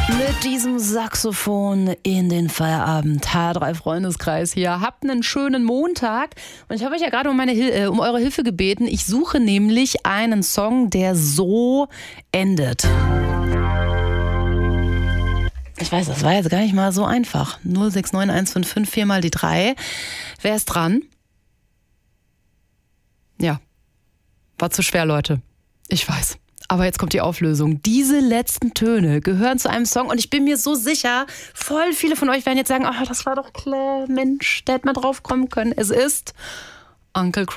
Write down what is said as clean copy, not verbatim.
Mit diesem Saxophon in den Feierabend. H3 Freundeskreis hier. Habt einen schönen Montag. Und ich habe euch ja gerade um eure Hilfe gebeten. Ich suche nämlich einen Song, der so endet. Ich weiß, das war jetzt gar nicht mal so einfach. 069155 4 mal die 3. Wer ist dran? Ja, war zu schwer, Leute. Ich weiß. Aber jetzt kommt die Auflösung. Diese letzten Töne gehören zu einem Song und ich bin mir so sicher, voll viele von euch werden jetzt sagen, das war doch klar, Mensch, da hätte man drauf kommen können. Es ist Uncle